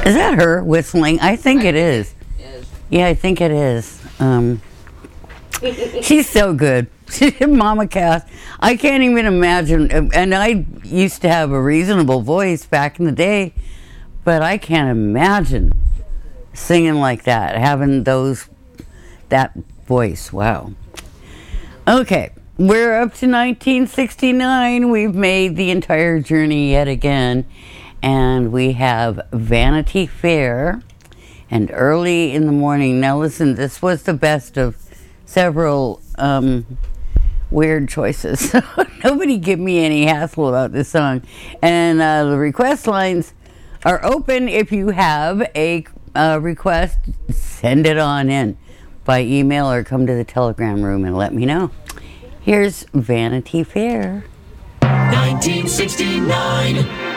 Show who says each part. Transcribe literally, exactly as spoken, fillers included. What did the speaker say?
Speaker 1: Is that her whistling? I think it is. Yeah, I think it is. Um, she's so good. Mama Cass. I can't even imagine. And I used to have a reasonable voice back in the day, but I can't imagine singing like that, having those, that voice. Wow. Okay, we're up to nineteen sixty-nine. We've made the entire journey yet again. And we have Vanity Fair and Early in the Morning. Now listen, this was the best of several um, weird choices. Nobody give me any hassle about this song. And uh, the request lines are open. If you have a uh, request, send it on in by email or come to the Telegram room and let me know. Here's Vanity Fair.
Speaker 2: nineteen sixty-nine.